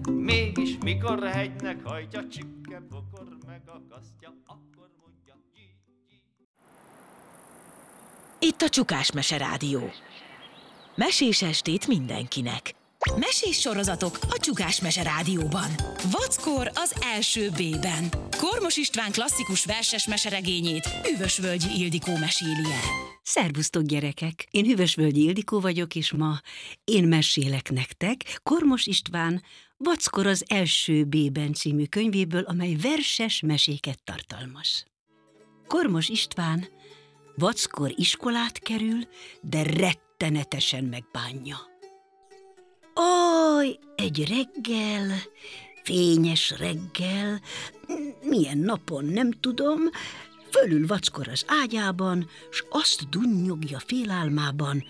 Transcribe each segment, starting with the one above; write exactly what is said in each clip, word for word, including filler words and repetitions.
Mégis mikor hegynek hajtja, csipke, bokor megakasztja, akkor mondja gyí, gyí. Itt a Csukás Mese Rádió. Mesés estét mindenkinek. Mesés sorozatok a Csukás Mese Rádióban. Vackor az első B-ben. Kormos István klasszikus verses meseregényét Hűvösvölgyi Ildikó meséli el. Szervusztok, gyerekek! Én Hűvösvölgyi Ildikó vagyok, és ma én mesélek nektek Kormos István Vackor az első B-ben című könyvéből, amely verses meséket tartalmaz. Kormos István vackor iskolát kerül, de rettenetesen megbánja. Aj, egy reggel, fényes reggel, milyen napon nem tudom, fölül vackor az ágyában, s azt dunnyogja félálmában: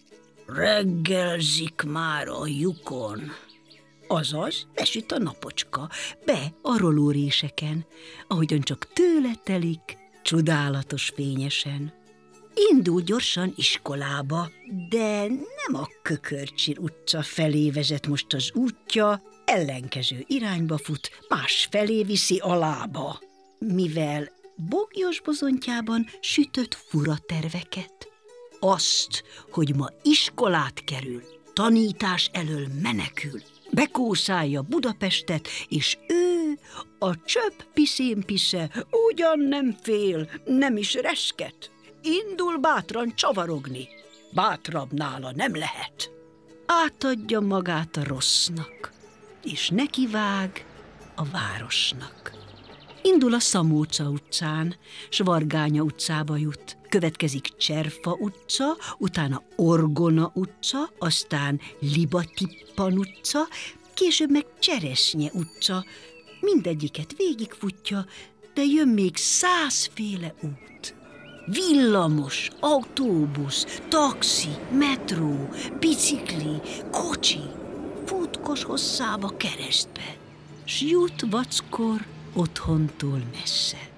reggelzik már a lyukon. Azaz, besüt a napocska, be a rolóréseken, ahogyan csak tőle telik, csodálatos fényesen. Indul gyorsan iskolába, de nem a Kökörcsi utca felé vezet most az útja, ellenkező irányba fut, más felé viszi a lába, mivel Bogyos bozontjában sütött fura terveket. Azt, hogy ma iskolát kerül, tanítás elől menekül, bekószálja Budapestet, és ő, a csöpp piszénpisze, ugyan nem fél, nem is resket. Indul bátran csavarogni, bátrabb nála nem lehet. Átadja magát a rossznak, és nekivág a városnak. Indul a Szamóca utcán, s Vargánya utcába jut. Következik Cserfa utca, utána Orgona utca, aztán Libatippan utca, később meg Cseresznye utca. Mindegyiket végigfutja, de jön még százféle út. Villamos, autóbusz, taxi, metró, bicikli, kocsi, futkos hosszába keresztbe, s jut vackor otthontól messze.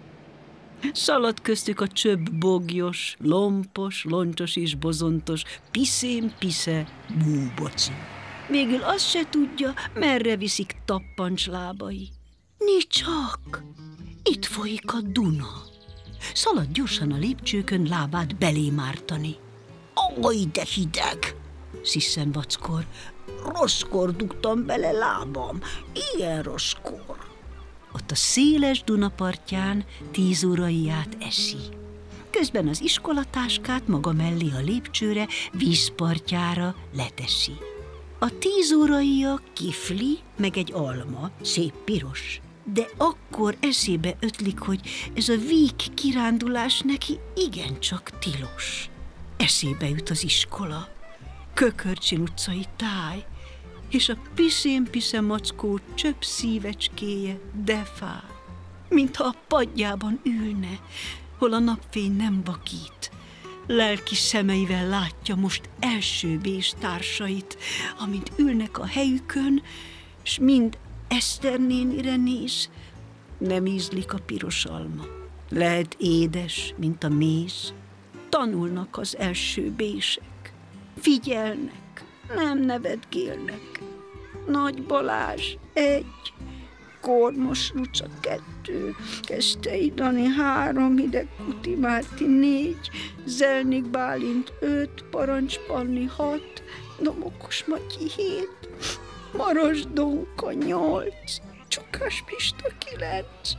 Szalad köztük a csöbb bogyos, lompos, loncsos és bozontos, piszén-pisze búboci. Végül azt se tudja, merre viszik tappancs lábai. Ni csak, itt folyik a Duna. Szalad gyorsan a lépcsőkön lábát belé mártani. Aj, de hideg! Sziszen vackor. Rosszkor dugtam bele lábam, ilyen rosszkor. Ott a széles Duna partján tíz óraiját eszi. Közben az iskolatáskát maga mellé a lépcsőre, vízpartjára leteszi. A tíz óraija kifli, meg egy alma, szép piros. De akkor eszébe ötlik, hogy ez a víg kirándulás neki igencsak tilos. Eszébe jut az iskola, Kökörcsin utcai táj, és a piszén-pisze mackó csöpp szívecskéje de fáj, mintha a padjában ülne, hol a napfény nem vakít. Lelki szemeivel látja most első bés társait, amint ülnek a helyükön, s mind Eszter nénire néz. Nem ízlik a piros alma, lehet édes, mint a méz. Tanulnak az első bések, figyelnek, nem nevetgélnek. Nagy Balázs egy, Kormos Luca kettő, Keszthelyi Dani három, Hideg Kuti Márti négy, Zelnik Bálint öt, Parancs Panni hat, Domokos Matyi hét, Maros Donka nyolc, Csukás Pista kilenc,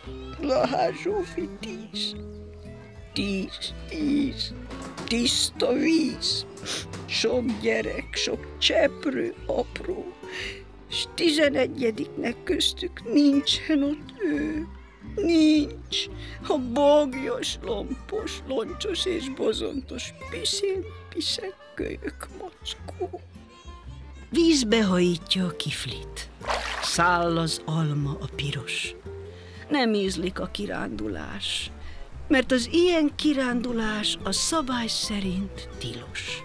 Lahás Zsófi tíz, tíz, tíz, tiszta víz, sok gyerek, sok cseprő apró, s tizenegyediknek köztük nincsen ott ő, nincs, a bogyos, lompos, loncsos és bozontos piszén, piszek, kölyök, mackó. Vízbe hajítja a kiflit, száll az alma a piros. Nem ízlik a kirándulás, mert az ilyen kirándulás a szabály szerint tilos.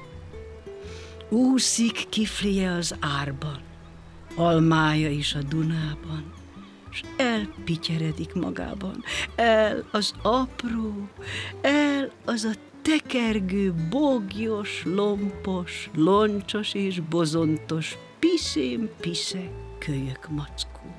Úszik kiflije az árban, almája is a Dunában, s elpityeredik magában, el az apró, el az a tekergő, bogyos, lompos, loncsos és bozontos piszén-pisze kölyök mackó.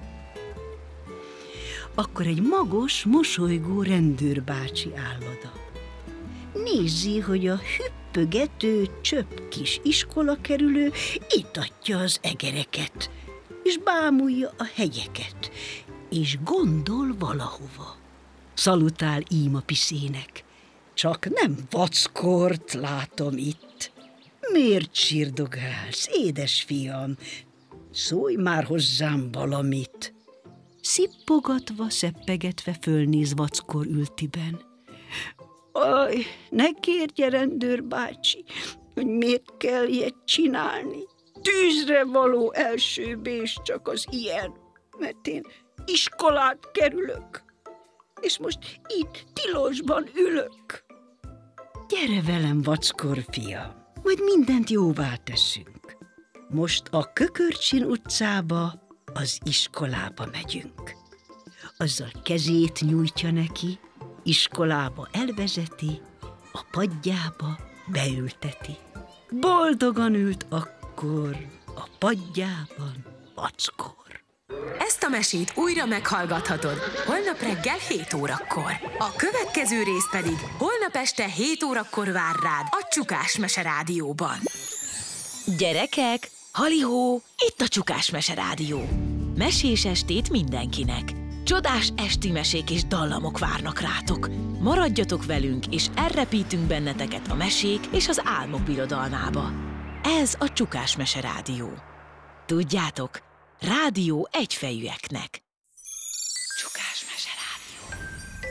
Akkor egy magos, mosolygó rendőrbácsi áll oda. Nézi, hogy a hüppögető, csöpp kis iskolakerülő itatja az egereket, és bámulja a hegyeket, és gondol valahova. Szalutál ím a piszének. Csak nem vackort látom itt. Miért sírdogálsz, édes fiam? Szólj már hozzám valamit. Szippogatva, szeppegetve fölnéz vackor ültiben. Aj, ne kérje, rendőrbácsi, hogy miért kell ilyet csinálni. Tűzre való elsőbés csak az ilyen, mert én iskolát kerülök, és most itt tilosban ülök. Gyere velem, vackor fiam, majd mindent jóvá teszünk. Most a Kökörcsin utcába, az iskolába megyünk. Azzal kezét nyújtja neki, iskolába elvezeti, a padjába beülteti. Boldogan ült akkor a padjában vackor. Ezt a mesét újra meghallgathatod holnap reggel hét órakor. A következő rész pedig holnap este hét órakor vár rád a Csukás Mese Rádióban. Gyerekek, halihó, itt a Csukás Mese Rádió. Mesés estét mindenkinek. Csodás esti mesék és dallamok várnak rátok. Maradjatok velünk, és elrepítünk benneteket a mesék és az álmok birodalmába. Ez a Csukás Mese Rádió. Tudjátok, rádió egyfejűeknek. Csukás Mese Rádió.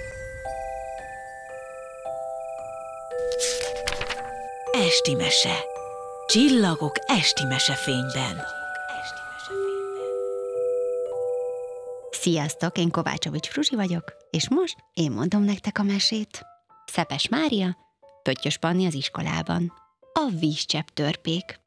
Esti mese. Csillagok esti mesefényben. Sziasztok, én Kovácsovics Fruzsi vagyok, és most én mondom nektek a mesét. Szepes Mária, Pöttyös Panni az iskolában. A vízcsepp törpék.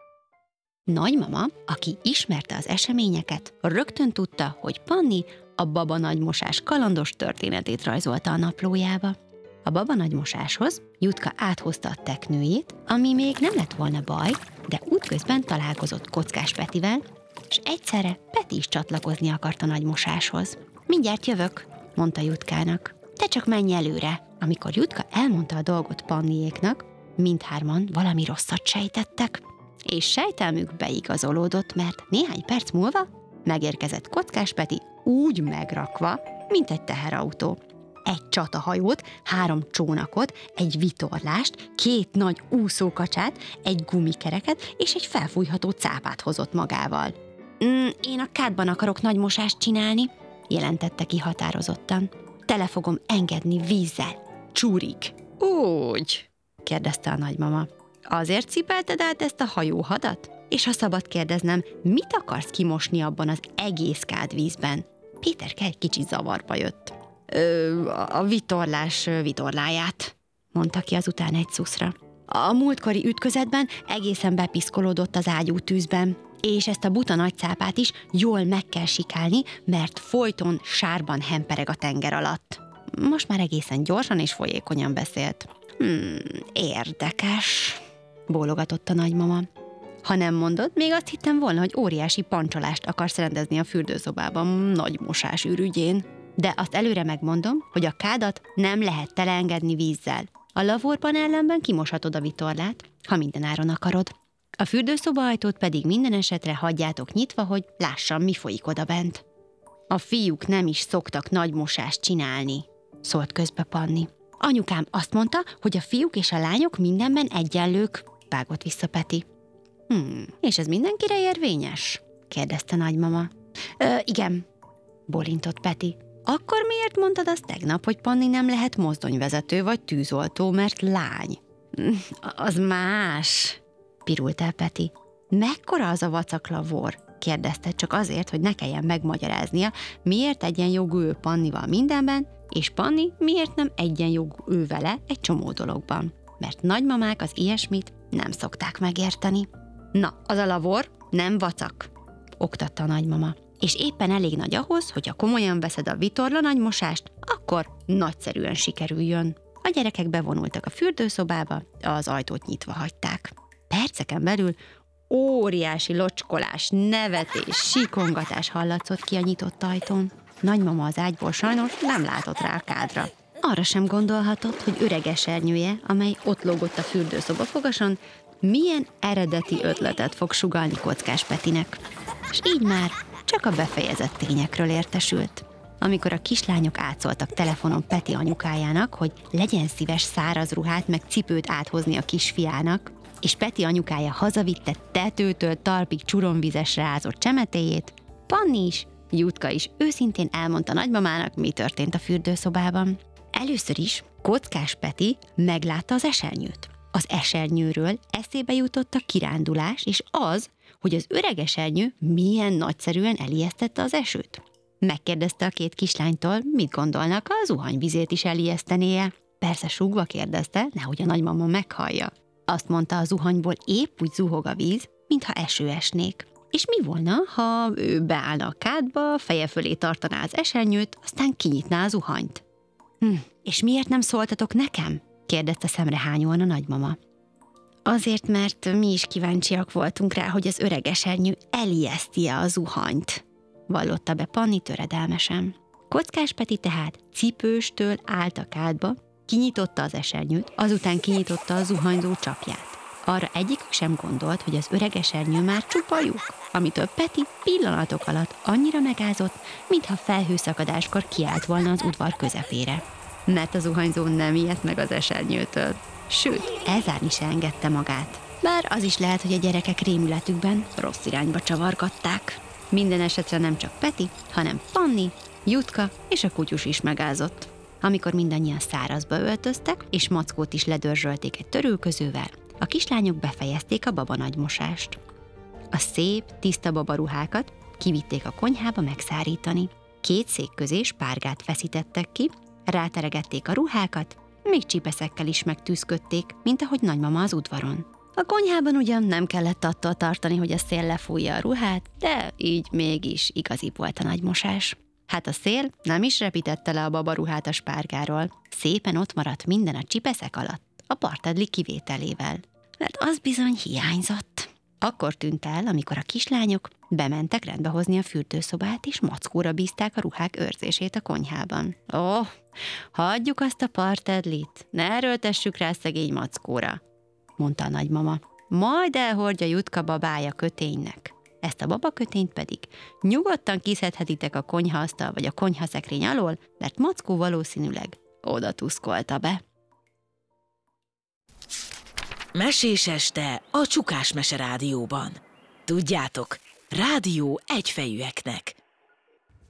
Nagymama, aki ismerte az eseményeket, rögtön tudta, hogy Panni a baba nagymosás kalandos történetét rajzolta a naplójába. A baba nagymosáshoz Jutka áthozta a teknőjét, ami még nem lett volna baj, de útközben találkozott Kockás Petivel, és egyszerre Peti is csatlakozni akart a nagymosáshoz. Mindjárt jövök, mondta Jutkának. Te csak menj előre. Amikor Jutka elmondta a dolgot Panniéknak, mindhárman valami rosszat sejtettek, és sejtelmük beigazolódott, mert néhány perc múlva megérkezett Kockás Peti úgy megrakva, mint egy teherautó. Egy csatahajót, három csónakot, egy vitorlást, két nagy úszókacsát, egy gumikereket és egy felfújható cápát hozott magával. Mm, én a kádban akarok nagymosást csinálni, jelentette ki határozottan. Tele fogom engedni vízzel. Csúrig. Úgy, kérdezte a nagymama. Azért cipelted át ezt a hajóhadat? És ha szabad kérdeznem, mit akarsz kimosni abban az egész kádvízben? Péterke egy kicsit zavarba jött. Ö, a vitorlás vitorláját, mondta ki azután egy szuszra. A múltkori ütközetben egészen bepiszkolódott az ágyútűzben, és ezt a buta nagycápát is jól meg kell sikálni, mert folyton sárban hempereg a tenger alatt. Most már egészen gyorsan és folyékonyan beszélt. Hmm, érdekes, bólogatott a nagymama. Ha nem mondod, még azt hittem volna, hogy óriási pancsolást akarsz rendezni a fürdőszobában nagymosás ürügyén. De azt előre megmondom, hogy a kádat nem lehet teleengedni vízzel. A lavorban ellenben kimoshatod a vitorlát, ha mindenáron akarod. A fürdőszoba ajtót pedig minden esetre hagyjátok nyitva, hogy lássam, mi folyik oda bent. A fiúk nem is szoktak nagymosást csinálni, szólt közbe Panni. Anyukám azt mondta, hogy a fiúk és a lányok mindenben egyenlők, vágott vissza Peti. Hmm, és ez mindenkire érvényes? kérdezte nagymama. Ö, igen, bólintott Peti. Akkor miért mondtad azt tegnap, hogy Panni nem lehet mozdonyvezető vagy tűzoltó, mert lány? Az más, pirult el Peti. Mekkora az a vacaklavor? Kérdezte csak azért, hogy ne kelljen megmagyaráznia, miért egyenjogú ő Pannival mindenben, és Panni miért nem egyenjogú ő vele egy csomó dologban. Mert nagymamák az ilyesmit nem szokták megérteni. Na, az a lavor nem vacak, oktatta a nagymama. És éppen elég nagy ahhoz, hogy ha komolyan veszed a vitorla nagymosást, akkor nagyszerűen sikerüljön. A gyerekek bevonultak a fürdőszobába, az ajtót nyitva hagyták. Perceken belül óriási locskolás, nevetés, síkongatás hallatszott ki a nyitott ajtón. Nagymama az ágyból sajnos nem látott rá a kádra. Arra sem gondolhatott, hogy öreg esernyője, amely ott lógott a fürdőszoba fogason, milyen eredeti ötletet fog sugallni Kockás Petinek. És így már csak a befejezett tényekről értesült. Amikor a kislányok átszóltak telefonon Peti anyukájának, hogy legyen szíves száraz ruhát meg cipőt áthozni a kisfiának, és Peti anyukája hazavitte tetőtől talpig csuromvizesre ázott csemetéjét, Panni is, Jutka is őszintén elmondta nagymamának, mi történt a fürdőszobában. Először is Kockás Peti meglátta az esernyőt. Az esernyőről eszébe jutott a kirándulás, és az, hogy az öreg esernyő milyen nagyszerűen elijesztette az esőt. Megkérdezte a két kislánytól, mit gondolnak, a zuhanyvizét is elijesztenéje. Persze súgva kérdezte, nehogy a nagymama meghallja. Azt mondta, a zuhanyból épp úgy zuhog a víz, mintha eső esnék. És mi volna, ha ő beállna a kádba, feje fölé tartaná az esernyőt, aztán kinyitná a zuhanyt? Hm, és miért nem szóltatok nekem? Kérdezte szemrehányóan a nagymama. Azért, mert mi is kíváncsiak voltunk rá, hogy az öreg esernyő elijeszti-e a zuhanyt, vallotta be Panni töredelmesen. Kockás Peti tehát cipőstől állt a kádba, kinyitotta az esernyőt, azután kinyitotta a zuhanyzó csapját. Arra egyikük sem gondolt, hogy az öreg esernyő már csupa lyuk, amitől Peti pillanatok alatt annyira megázott, mintha felhőszakadáskor kiállt volna az udvar közepére. Mert a zuhanyzó nem ijedt meg az esernyőtől. Sőt, elzárni se engedte magát. Bár az is lehet, hogy a gyerekek rémületükben rossz irányba csavargatták. Minden esetre nem csak Peti, hanem Panni, Jutka és a kutyus is megázott. Amikor mindannyian szárazba öltöztek, és Mackót is ledörzsölték egy törülközővel, a kislányok befejezték a babanegymosást. A szép, tiszta babaruhákat kivitték a konyhába megszárítani. Két szék közé spárgát feszítettek ki, ráteregették a ruhákat, még csipeszekkel is megtűzködték, mint ahogy nagymama az udvaron. A konyhában ugyan nem kellett attól tartani, hogy a szél lefújja a ruhát, de így mégis igazi volt a nagymosás. Hát a szél nem is repítette le a babaruhát a spárgáról, szépen ott maradt minden a csipeszek alatt, a partedli kivételével, mert az bizony hiányzott. Akkor tűnt el, amikor a kislányok bementek rendbehozni a fürdőszobát, és Mackóra bízták a ruhák őrzését a konyhában. Ó, oh, hagyjuk azt a partedlit, ne erőltessük rá szegény Mackóra, mondta a nagymama. Majd elhordja Jutka babája köténynek. Ezt a babakötényt pedig nyugodtan kiszedhetitek a konyhaasztal vagy a konyhaszekrény alól, mert Mackó valószínűleg oda tuszkolta be. Mesés este a Csukás Mese Rádióban. Tudjátok, rádió egyfejűeknek.